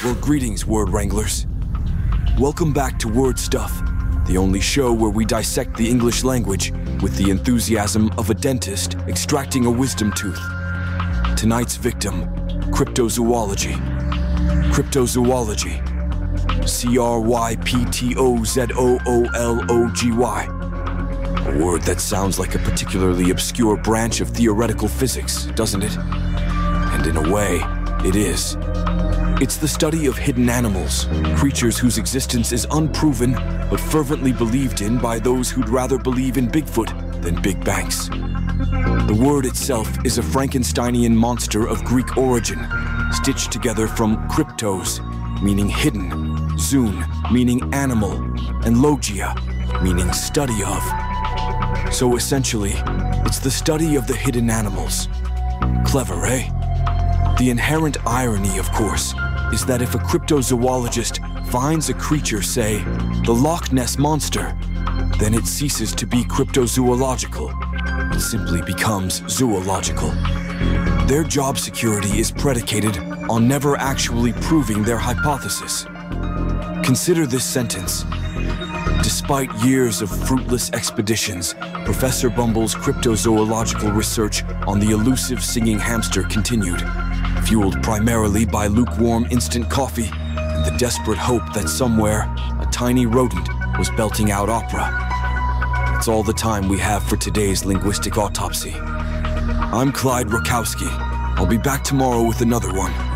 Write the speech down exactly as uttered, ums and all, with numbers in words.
Well, greetings, word wranglers. Welcome back to Word Stuff, the only show where we dissect the English language with the enthusiasm of a dentist extracting a wisdom tooth. Tonight's victim, cryptozoology. Cryptozoology. C R Y P T O Z O O L O G Y. A word that sounds like a particularly obscure branch of theoretical physics, doesn't it? And in a way, it is. It's the study of hidden animals, creatures whose existence is unproven but fervently believed in by those who'd rather believe in Bigfoot than big banks. The word itself is a Frankensteinian monster of Greek origin, stitched together from cryptos, meaning hidden, zoon, meaning animal, and logia, meaning study of. So essentially, it's the study of the hidden animals. Clever, eh? The inherent irony, of course, is that if a cryptozoologist finds a creature, say, the Loch Ness Monster, then it ceases to be cryptozoological. It simply becomes zoological. Their job security is predicated on never actually proving their hypothesis. Consider this sentence. Despite years of fruitless expeditions, Professor Bumble's cryptozoological research on the elusive singing hamster continued, fueled primarily by lukewarm instant coffee and the desperate hope that somewhere a tiny rodent was belting out opera. That's all the time we have for today's linguistic autopsy. I'm Clyde Rakowski. I'll be back tomorrow with another one.